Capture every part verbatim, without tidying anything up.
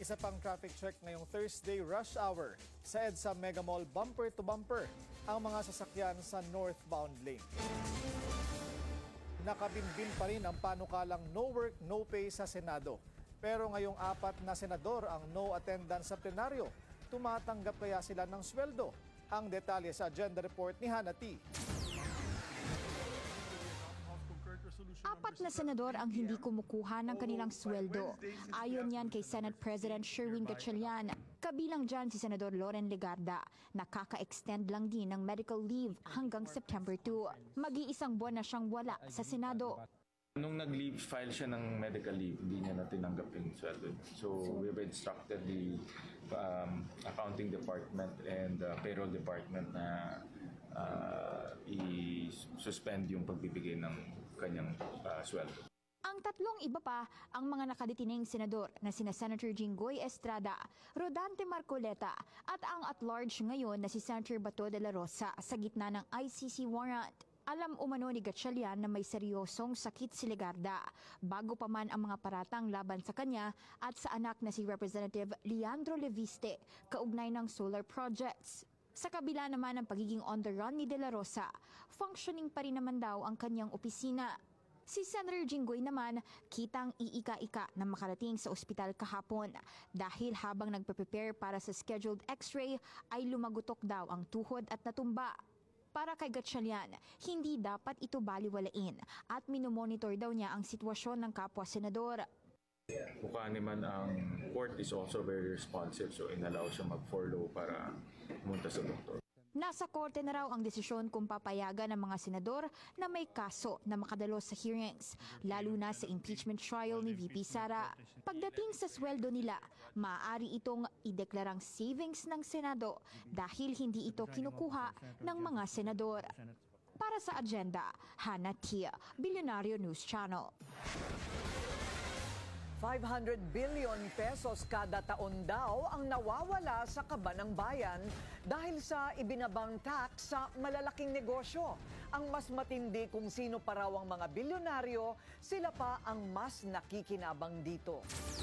Isa pang traffic check ngayong Thursday rush hour sa EDSA Mega Mall bumper to bumper ang mga sasakyan sa northbound lane. Nakabinbin pa rin ang panukalang no work, no pay sa Senado. Pero ngayong apat na senador ang no attendance sa plenaryo. Tumatanggap kaya sila ng sweldo? Ang detalye sa agenda report ni Hannah T. Apat na senador ang hindi kumukuha ng kanilang sweldo. Ayon yan kay Senate President Sherwin Gatchalian. Kabilang dyan si Senador Loren Legarda. Nakaka-extend lang din ng medical leave hanggang September second. Mag-iisang buwan na siyang wala sa Senado. Nung nag-leave, file siya ng medical leave, hindi niya na tinanggap yung sweldo. So we've instructed the um, accounting department and uh, payroll department na uh, i-suspend yung pagbibigay ng kanyang uh, sweldo. Ang tatlong iba pa ang mga nakadetining senador na sina Senator Jinggoy Estrada, Rodante Marcoleta at ang at-large ngayon na si Senator Bato de la Rosa sa gitna ng I C C warrant. Alam umano ni Gatchalian na may seryosong sakit si Legarda bago pa man ang mga paratang laban sa kanya at sa anak na si Representative Leandro Leviste kaugnay ng solar projects. Sa kabila naman ng pagiging on the run ni De La Rosa, functioning pa rin naman daw ang kanyang opisina. Si Senator Jinggoy naman kitang iika-ika na makarating sa ospital kahapon dahil habang nagpe-prepare para sa scheduled x-ray ay lumagutok daw ang tuhod at natumba. Para kay Gatchalian, hindi dapat ito baliwalain at minomonitor daw niya ang sitwasyon ng kapwa senador. Mukha naman ang court is also very responsive, so inallow siya mag-follow para pumunta sa doktor. Nasa korte na raw ang desisyon kung papayagan ng mga senador na may kaso na makadalo sa hearings, lalo na sa impeachment trial ni V P Sara. Pagdating sa sweldo nila, maaari itong ideklarang savings ng Senado dahil hindi ito kinukuha ng mga senador. Para sa agenda, Hannah Tia, Billionario News Channel. five hundred billion pesos kada taon daw ang nawawala sa kaban ng bayan dahil sa ibinabang tax sa malalaking negosyo. Ang mas matindi kung sino pa raw ang mga bilyonaryo, sila pa ang mas nakikinabang dito.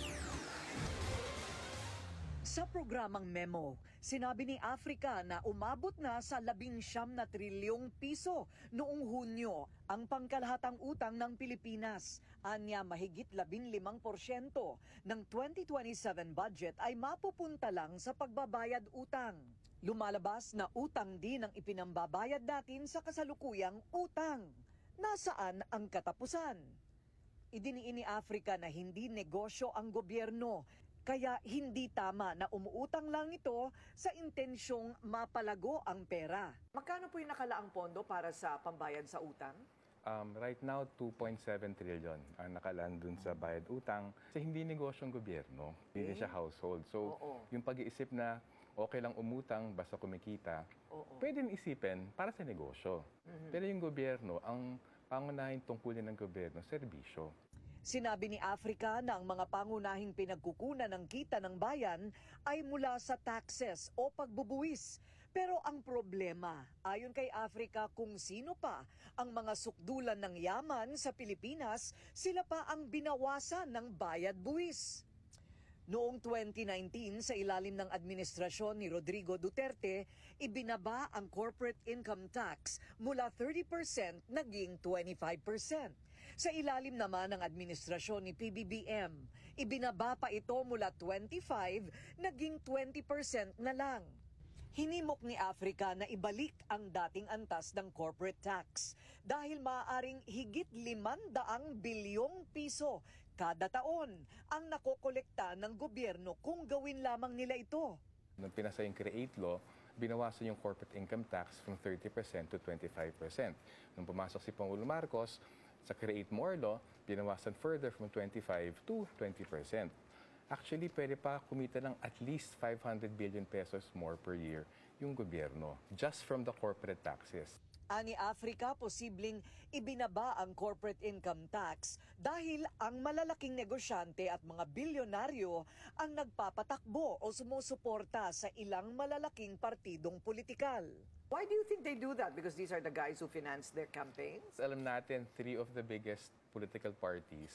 Sa programang Memo, sinabi ni Africa na umabot na sa labing siyam na trilyong piso noong Hunyo ang pangkalahatang utang ng Pilipinas. Anya mahigit labing limang porsyento ng twenty twenty-seven budget ay mapupunta lang sa pagbabayad utang. Lumalabas na utang din ang ipinambabayad natin sa kasalukuyang utang. Nasaan ang katapusan? Idiniin ni Africa na hindi negosyo ang gobyerno. Kaya hindi tama na umuutang lang ito sa intensyong mapalago ang pera. Magkano po yung nakalaang pondo para sa pambayad sa utang? Um, right now, two point seven trillion ang nakalaan dun sa bayad utang. Kasi hindi negosyong gobyerno, hindi siya household. So, Oo. yung pag-iisip na okay lang umutang basta kumikita, Oo. pwede isipin para sa negosyo. Mhm. Pero yung gobyerno, ang pangunahing tungkulin ng gobyerno, serbisyo. Sinabi ni Africa na ang mga pangunahing pinagkukunan ng kita ng bayan ay mula sa taxes o pagbubuwis. Pero ang problema, ayon kay Africa, kung sino pa ang mga sukdulan ng yaman sa Pilipinas, sila pa ang binawasan ng bayad-buwis. Noong twenty nineteen, sa ilalim ng administrasyon ni Rodrigo Duterte, ibinaba ang corporate income tax mula thirty percent naging twenty-five percent. Sa ilalim naman ng administrasyon ni P B B M, ibinaba pa ito mula twenty-five naging twenty percent na lang. Hinimok ni Africa na ibalik ang dating antas ng corporate tax dahil maaaring higit limang-daang bilyong piso kada taon ang nakokolekta ng gobyerno kung gawin lamang nila ito. Nung pinasa yung Create Law, binawasan yung corporate income tax from thirty percent to twenty-five percent. Nung pumasok si Pangulo Marcos, sa Create More Law, binawasan further from twenty-five to twenty percent. Actually, pwede pa kumita ng at least five hundred billion pesos more per year yung gobyerno, just from the corporate taxes. Ani Africa, posibleng ibinaba ang corporate income tax dahil ang malalaking negosyante at mga bilyonaryo ang nagpapatakbo o sumusuporta sa ilang malalaking partidong politikal. Why do you think they do that? Because these are the guys who finance their campaigns? Alam natin, three of the biggest political parties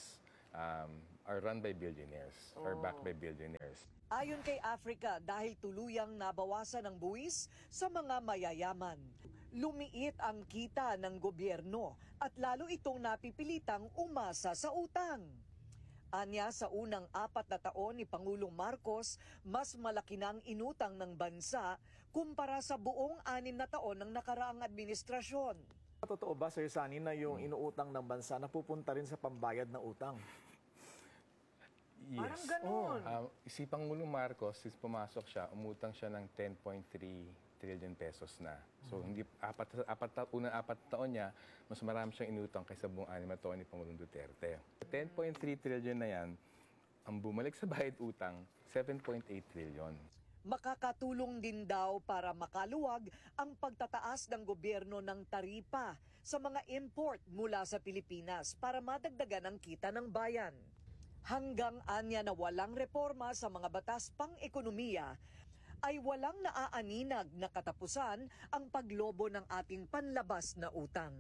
um, are run by billionaires or backed by billionaires. Ayon kay Africa, dahil tuluyang nabawasan ang buwis sa mga mayayaman. Lumiit ang kita ng gobyerno at lalo itong napipilitang umasa sa utang. Anya, sa unang apat na taon ni Pangulong Marcos, mas malaki na ang inutang ng bansa kumpara sa buong anim na taon ng nakaraang administrasyon. Totoo ba, Sir Sunny, na yung inuutang ng bansa napupunta rin sa pambayad ng utang? Yes. Parang ganun. Um, si Pangulong Marcos, since pumasok siya, umutang siya ng ten point three trillion pesos na. So, hindi apat, apat, ta- unang apat na taon niya, mas marami siyang inutang kaysa buong anim na taon ni Pangulong Duterte. ten point three trillion na yan, ang bumalik sa bayad utang, seven point eight trillion. Makakatulong din daw para makaluwag ang pagtataas ng gobyerno ng taripa sa mga import mula sa Pilipinas para madagdagan ang kita ng bayan. Hanggang anya na walang reforma sa mga batas pang-ekonomiya, ay walang naaaninag na katapusan ang paglobo ng ating panlabas na utang.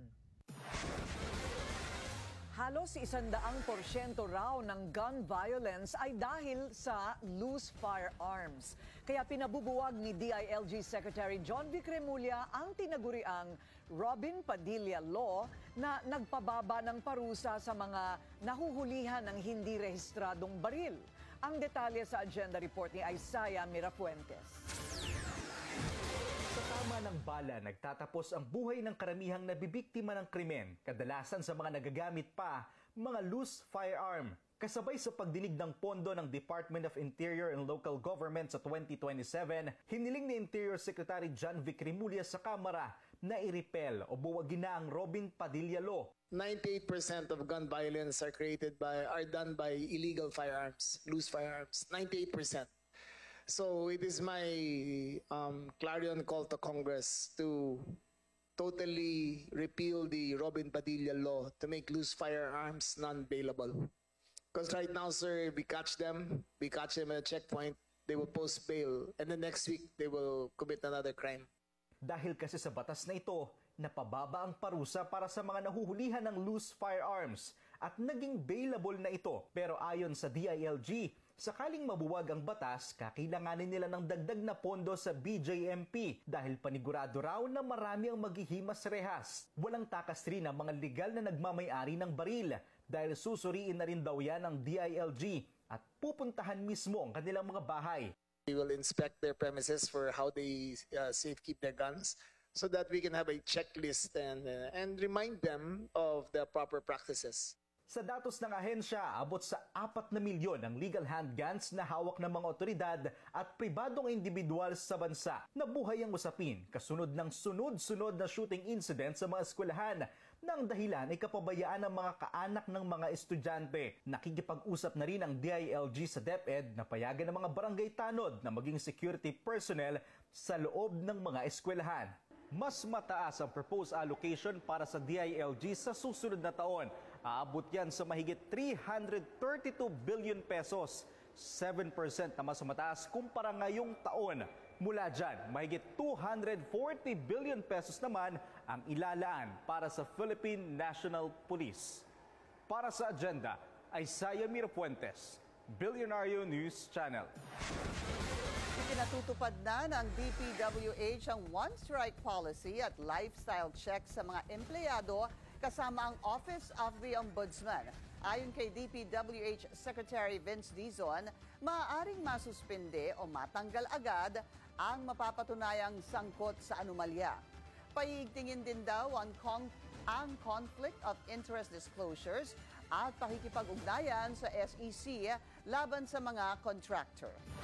Halos isandaang porsyento raw ng gun violence ay dahil sa loose firearms. Kaya pinabubuwag ni D I L G Secretary John Vic Remulla ang tinaguriang Robin Padilla Law na nagpababa ng parusa sa mga nahuhulihan ng hindi rehistradong baril. Ang detalye sa agenda report ni Isaiah Mirafuentes. Sa tama ng bala, nagtatapos ang buhay ng karamihang nabibiktima ng krimen, kadalasan sa mga nagagamit pa, mga loose firearm. Kasabay sa pagdinig ng pondo ng Department of Interior and Local Government sa twenty twenty-seven, hiniling ni Interior Secretary John Vic Remulla sa Kamara na i-repeal o buwagin na ang Robin Padilla Law. ninety-eight percent of gun violence are created by are done by illegal firearms, loose firearms. ninety-eight percent. So it is my um, clarion call to Congress to totally repeal the Robin Padilla Law to make loose firearms non-bailable. Because right now, sir, we catch them, we catch them at a checkpoint, they will post bail, and the next week they will commit another crime. Dahil kasi sa batas na ito, napababa ang parusa para sa mga nahuhulihan ng loose firearms at naging bailable na ito. Pero ayon sa D I L G, sakaling mabuwag ang batas, kakailanganin nila ng dagdag na pondo sa B J M P dahil panigurado raw na marami ang maghihimas rehas. Walang takas rin ang mga legal na nagmamay-ari ng baril dahil susuriin na rin daw yan ng D I L G at pupuntahan mismo ang kanilang mga bahay. We will inspect their premises for how they uh, safekeep their guns so that we can have a checklist and, uh, and remind them of the proper practices. Sa datos ng ahensya, abot sa apat na milyon ang legal handguns na hawak ng mga otoridad at pribadong individual sa bansa. Nabuhay ang usapin kasunod ng sunod-sunod na shooting incident sa mga eskwelahan nang dahilan ay kapabayaan ng mga kaanak ng mga estudyante. Nakikipag-usap na rin ang D I L G sa DepEd na payagan ng mga barangay tanod na maging security personnel sa loob ng mga eskwelahan. Mas mataas ang proposed allocation para sa D I L G sa susunod na taon. Aabot yan sa mahigit three hundred thirty-two billion pesos, seven percent na mas mataas kumpara ngayong taon. Mula dyan, mahigit two hundred forty billion pesos naman ang ilalaan para sa Philippine National Police. Para sa agenda, Isaiah Mirafuentes, Billionario News Channel. Itinatutupad na ng D P W H ang one-strike policy at lifestyle check sa mga empleyado kasama ang Office of the Ombudsman. Ayon kay D P W H Secretary Vince Dizon, maaaring masuspende o matanggal agad ang mapapatunayang sangkot sa anomalya. Paiigtingin din daw ang, con- ang conflict of interest disclosures at pakikipag-ugnayan sa S E C laban sa mga contractor.